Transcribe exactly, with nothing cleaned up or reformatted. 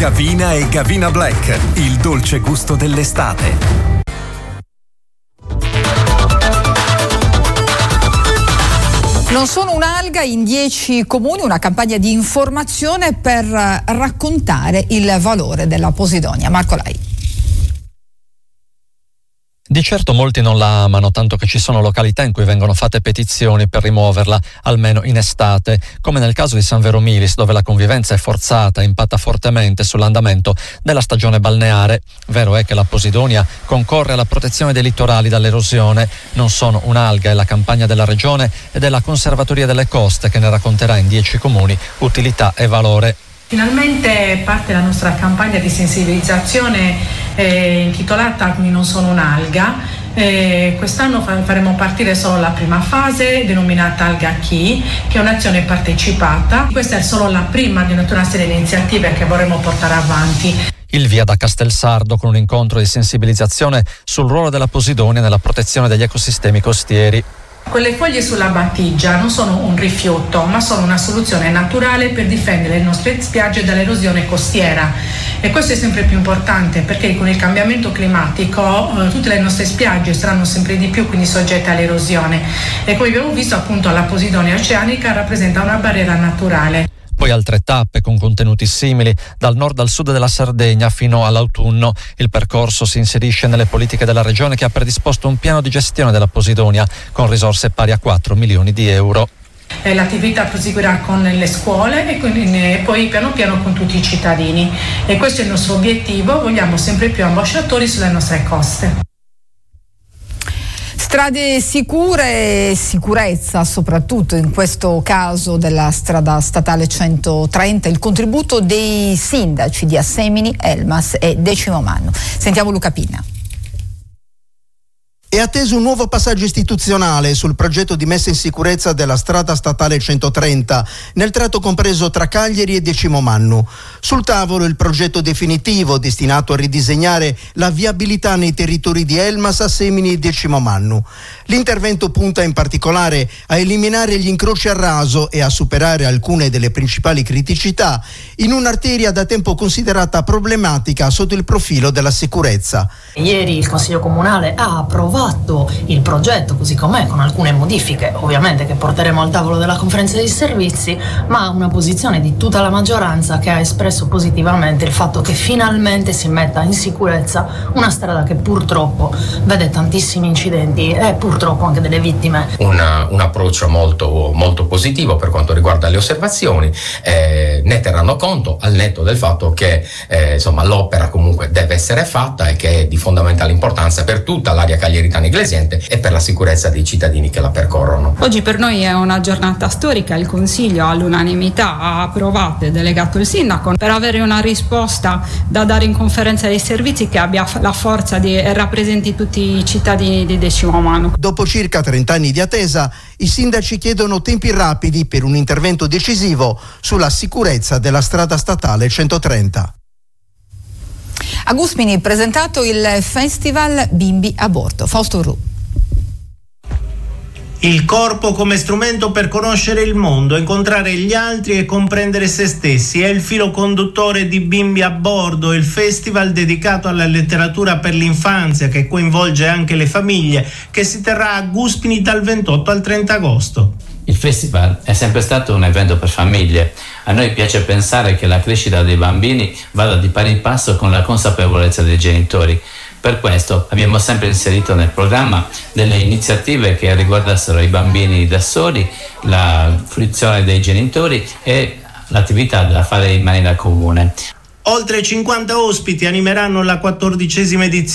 Gavina e Gavina Black, il dolce gusto dell'estate. Non sono un'alga in dieci comuni, una campagna di informazione per raccontare il valore della posidonia. Marco Lai. Di certo molti non la amano, tanto che ci sono località in cui vengono fatte petizioni per rimuoverla, almeno in estate, come nel caso di San Vero Milis, dove la convivenza è forzata e impatta fortemente sull'andamento della stagione balneare. Vero è che la posidonia concorre alla protezione dei litorali dall'erosione. Non sono un'alga, è la campagna della Regione e della Conservatoria delle Coste che ne racconterà in dieci comuni utilità e valore. Finalmente parte la nostra campagna di sensibilizzazione eh, intitolata Quindi non sono un'alga. Eh, quest'anno fa- faremo partire solo la prima fase denominata Alga Chi, che è un'azione partecipata. Questa è solo la prima di una serie di iniziative che vorremmo portare avanti. Il via da Castelsardo con un incontro di sensibilizzazione sul ruolo della posidonia nella protezione degli ecosistemi costieri. Quelle foglie sulla battigia non sono un rifiuto, ma sono una soluzione naturale per difendere le nostre spiagge dall'erosione costiera. E questo è sempre più importante perché con il cambiamento climatico eh, tutte le nostre spiagge saranno sempre di più quindi soggette all'erosione. E come abbiamo visto, appunto, la posidonia oceanica rappresenta una barriera naturale. Poi altre tappe con contenuti simili dal nord al sud della Sardegna fino all'autunno. Il percorso si inserisce nelle politiche della regione, che ha predisposto un piano di gestione della posidonia con risorse pari a quattro milioni di euro. Eh, l'attività proseguirà con le scuole e, con, e poi piano piano con tutti i cittadini. E questo è il nostro obiettivo, vogliamo sempre più ambasciatori sulle nostre coste. Strade sicure, sicurezza soprattutto in questo caso della strada statale centotrenta, il contributo dei sindaci di Assemini, Elmas e Decimomannu. Sentiamo Luca Pinna. È atteso un nuovo passaggio istituzionale sul progetto di messa in sicurezza della strada statale centotrenta nel tratto compreso tra Cagliari e Decimomannu. Sul tavolo il progetto definitivo destinato a ridisegnare la viabilità nei territori di Elmas, Assemini e Decimomannu. L'intervento punta in particolare a eliminare gli incroci a raso e a superare alcune delle principali criticità in un'arteria da tempo considerata problematica sotto il profilo della sicurezza. Ieri il Consiglio Comunale ha approvato il progetto così com'è, con alcune modifiche ovviamente che porteremo al tavolo della conferenza dei servizi, ma una posizione di tutta la maggioranza che ha espresso positivamente il fatto che finalmente si metta in sicurezza una strada che purtroppo vede tantissimi incidenti e purtroppo anche delle vittime. Una, un approccio molto, molto positivo per quanto riguarda le osservazioni, eh, ne terranno conto al netto del fatto che eh, insomma l'opera comunque deve essere fatta e che è di fondamentale importanza per tutta l'area cagliaritana iglesiente e per la sicurezza dei cittadini che la percorrono. Oggi per noi è una giornata storica, il Consiglio all'unanimità ha approvato e delegato il sindaco per avere una risposta da dare in conferenza dei servizi che abbia la forza di e rappresenti tutti i cittadini di Decimomannu. Dopo circa trenta anni di attesa, i sindaci chiedono tempi rapidi per un intervento decisivo sulla sicurezza della strada statale centotrenta. A Guspini presentato il Festival Bimbi a Bordo. Fausto Ru. Il corpo come strumento per conoscere il mondo, incontrare gli altri e comprendere se stessi è il filo conduttore di Bimbi a Bordo, il festival dedicato alla letteratura per l'infanzia che coinvolge anche le famiglie, che si terrà a Guspini dal ventotto al trenta agosto. Il festival è sempre stato un evento per famiglie. A noi piace pensare che la crescita dei bambini vada di pari passo con la consapevolezza dei genitori. Per questo abbiamo sempre inserito nel programma delle iniziative che riguardassero i bambini da soli, la fruizione dei genitori e l'attività da fare in maniera comune. Oltre cinquanta ospiti animeranno la quattordicesima edizione